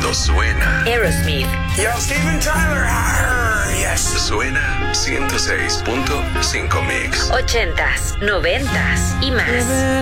cuando suena. Aerosmith. Yo, Steven Tyler. Yes. Suena 106.5 Mix. 80s, 90s y más.